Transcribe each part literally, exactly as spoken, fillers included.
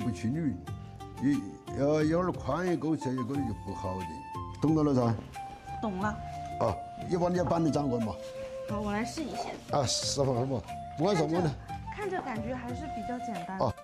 不去女，一要有点宽一勾，这一勾就不好的，懂到了噻？ 懂了。 啊，你把你的板子掌过嘛。 好，我来试一下。 啊，试会儿嘛，不管什么呢？ 看着感觉还是比较简单。 啊。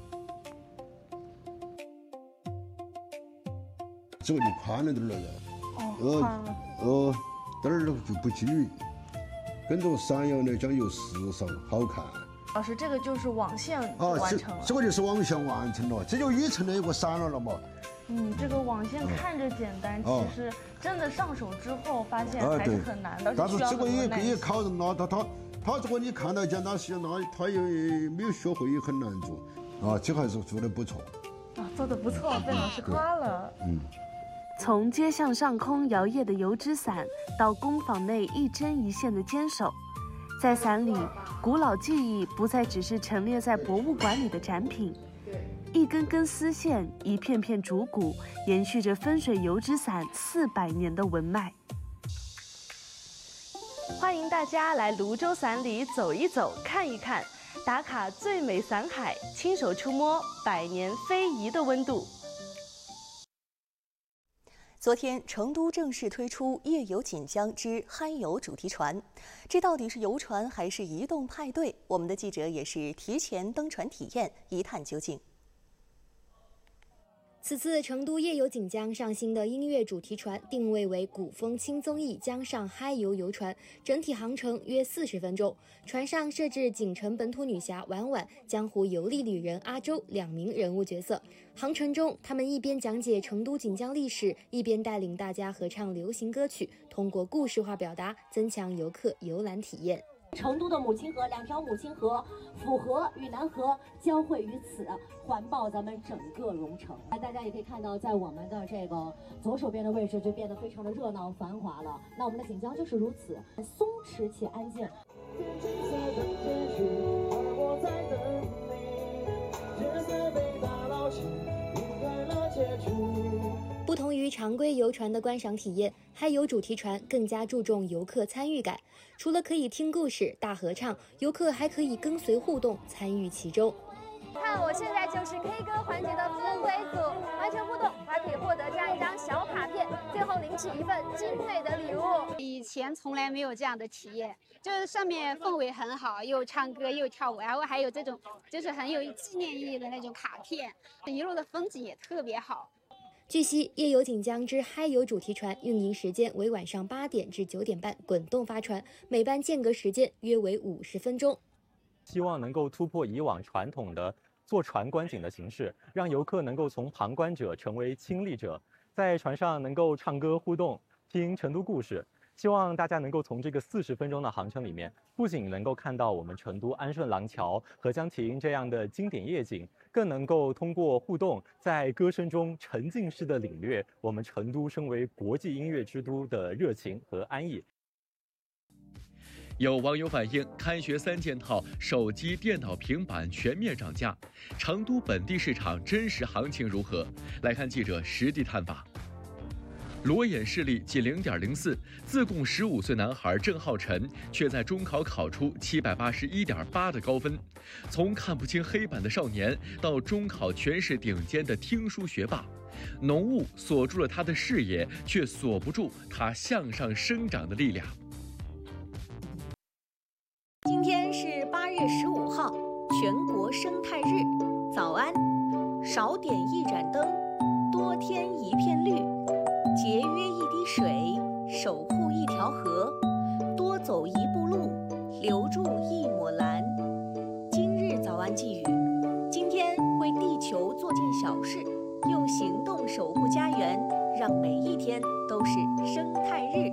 这个就宽了点了噻。 哦，宽了。 哦，这儿就不均匀，跟着闪耀的讲究时尚好看。 老师，这个就是网线啊， 完成了。 这个就是网线完成了，这就一层的一个闪了了嘛。 嗯，这个网线看着简单，其实真的上手之后发现还是很难的。 但是这个也也考人了，他他他如果你看到简单些，那他也没有学会也很难做。啊，这还是做的不错。 啊，做的不错，被老师夸了。 嗯。 从街巷上空摇曳的油纸伞，到工坊内一针一线的坚守，在伞里，古老技艺不再只是陈列在博物馆里的展品，一根根丝线，一片片竹骨，延续着分水油纸伞四百年的文脉。欢迎大家来泸州伞里走一走、看一看，打卡最美伞海，亲手触摸百年非遗的温度。 昨天，成都正式推出“夜游锦江之嗨游”主题船，这到底是游船还是移动派对？我们的记者也是提前登船体验，一探究竟。 此次成都夜游锦江上新的音乐主题船定位为古风轻综艺江上嗨游游船，整体航程约四十分钟。船上设置锦城本土女侠婉婉、江湖游历旅人阿周两名人物角色。航程中，他们一边讲解成都锦江历史，一边带领大家合唱流行歌曲，通过故事化表达，增强游客游览体验。 成都的母亲河，两条母亲河府河与南河交汇于此，环抱咱们整个蓉城。大家也可以看到，在我们的这个左手边的位置就变得非常的热闹繁华了。那我们的锦江就是如此松弛且安静。 不同于常规游船的观赏体验，嗨游主题船更加注重游客参与感。除了可以听故事、大合唱，游客还可以跟随互动，参与其中。 看，我现在就是 K 歌环节的分会组，完成互动还可以获得这样一张小卡片，最后领取一份精美的礼物。 以前从来没有这样的体验，就是上面氛围很好，又唱歌又跳舞，然后还有这种就是很有纪念意义的那种卡片，一路的风景也特别好。 据悉，夜游锦江之嗨游主题船运营时间为晚上八点至九点半滚动发船，每班间隔时间约为五十分钟。 希望能够突破以往传统的坐船观景的形式，让游客能够从旁观者成为亲历者，在船上能够唱歌互动，听成都故事。希望大家能够从这个四十分钟的航程里面，不仅能够看到我们成都安顺廊桥、合江亭这样的经典夜景，更能够通过互动，在歌声中沉浸式的领略我们成都身为国际音乐之都的热情和安逸。 有网友反映，开学三件套，手机、电脑、平板全面涨价。成都本地市场真实行情如何？来看记者实地探访。裸眼视力仅零点零四，自贡十五岁男孩郑浩晨却在中考考出七百八十一点八的高分。从看不清黑板的少年到中考全市顶尖的听书学霸，浓雾锁住了他的视野，却锁不住他向上生长的力量。 今天是八月十五号，全国生态日。早安，少点一盏灯，多添一片绿。节约一滴水，守护一条河，多走一步路，留住一抹蓝。今日早安寄语：今天为地球做件小事，用行动守护家园，让每一天都是生态日。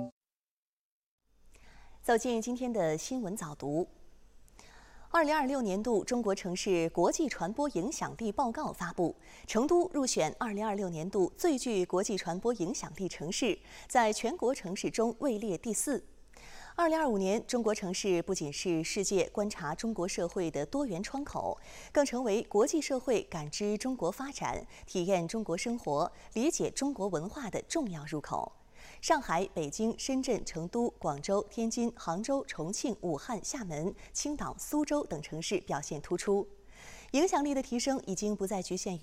走进今天的新闻早读。二零二六年度中国城市国际传播影响力报告发布，成都入选二零二六年度最具国际传播影响力城市，在全国城市中位列第四。二零二五年，中国城市不仅是世界观察中国社会的多元窗口，更成为国际社会感知中国发展、体验中国生活、理解中国文化的重要入口。上海、北京、深圳、成都、广州、天津、杭州、重庆、武汉、厦门、青岛、苏州等城市表现突出，影响力的提升已经不再局限于